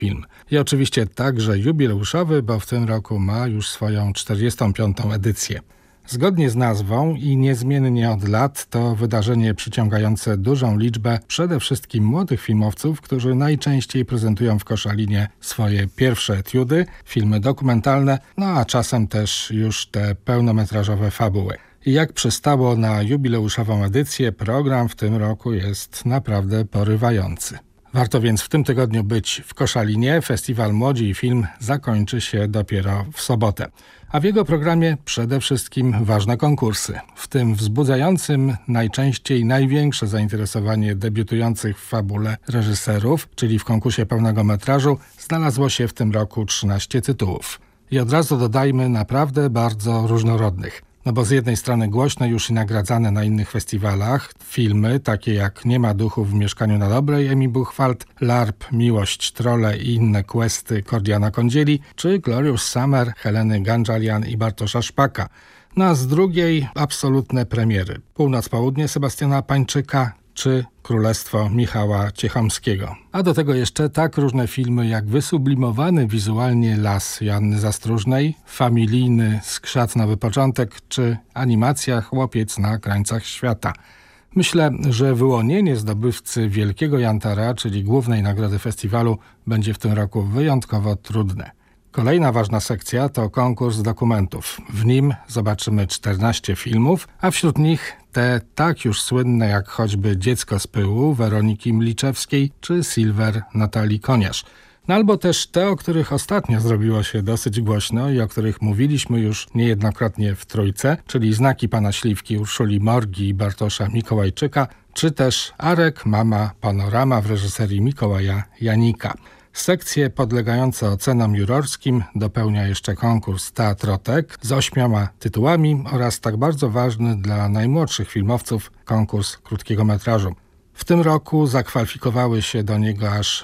film. I oczywiście także jubileuszowy, bo w tym roku ma już swoją 45. edycję. Zgodnie z nazwą i niezmiennie od lat to wydarzenie przyciągające dużą liczbę przede wszystkim młodych filmowców, którzy najczęściej prezentują w Koszalinie swoje pierwsze etiudy, filmy dokumentalne, no a czasem też już te pełnometrażowe fabuły. I jak przystało na jubileuszową edycję, program w tym roku jest naprawdę porywający. Warto więc w tym tygodniu być w Koszalinie. Festiwal Młodzi i Film zakończy się dopiero w sobotę. A w jego programie przede wszystkim ważne konkursy. W tym wzbudzającym najczęściej największe zainteresowanie debiutujących w fabule reżyserów, czyli w konkursie pełnego metrażu, znalazło się w tym roku 13 tytułów. I od razu dodajmy naprawdę bardzo różnorodnych. No bo z jednej strony głośne już i nagradzane na innych festiwalach filmy, takie jak Nie ma duchów w mieszkaniu na Dobrej Emi Buchwald, LARP, Miłość, Trolle i inne questy Kordiana Kądzieli, czy Glorious Summer Heleny Gandzalian i Bartosza Szpaka. No a z drugiej absolutne premiery. Północ-Południe Sebastiana Pańczyka czy Królestwo Michała Ciechomskiego. A do tego jeszcze tak różne filmy jak wysublimowany wizualnie Las Joanny Zastróżnej, familijny Skrzat Nowy Początek czy animacja Chłopiec na krańcach świata. Myślę, że wyłonienie zdobywcy Wielkiego Jantara, czyli głównej nagrody festiwalu, będzie w tym roku wyjątkowo trudne. Kolejna ważna sekcja to konkurs dokumentów. W nim zobaczymy 14 filmów, a wśród nich te tak już słynne jak choćby Dziecko z pyłu Weroniki Mliczewskiej czy Silver Natalii Koniarz. No albo też te, o których ostatnio zrobiło się dosyć głośno i o których mówiliśmy już niejednokrotnie w Trójce, czyli Znaki Pana Śliwki Urszuli Morgi i Bartosza Mikołajczyka, czy też Arek, Mama, Panorama w reżyserii Mikołaja Janika. Sekcje podlegające ocenom jurorskim dopełnia jeszcze konkurs Teatrotek z 8 tytułami oraz tak bardzo ważny dla najmłodszych filmowców konkurs krótkiego metrażu. W tym roku zakwalifikowały się do niego aż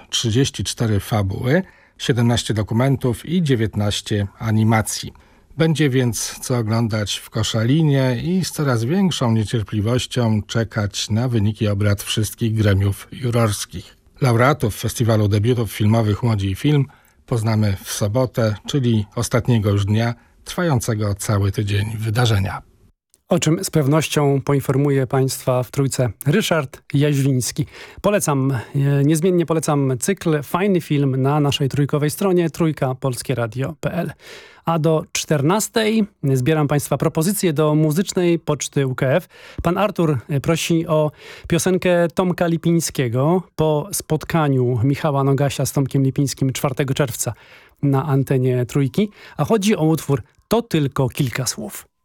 34 fabuły, 17 dokumentów i 19 animacji. Będzie więc co oglądać w Koszalinie i z coraz większą niecierpliwością czekać na wyniki obrad wszystkich gremiów jurorskich. Laureatów Festiwalu Debiutów Filmowych Młodzi i Film poznamy w sobotę, czyli ostatniego już dnia trwającego cały tydzień wydarzenia. O czym z pewnością poinformuje Państwa w Trójce Ryszard Jaźwiński. Niezmiennie polecam cykl Fajny Film na naszej trójkowej stronie trójkapolskieradio.pl. A do 14:00 zbieram Państwa propozycje do muzycznej poczty UKF. Pan Artur prosi o piosenkę Tomka Lipińskiego po spotkaniu Michała Nogasia z Tomkiem Lipińskim 4 czerwca na antenie Trójki. A chodzi o utwór To tylko kilka słów.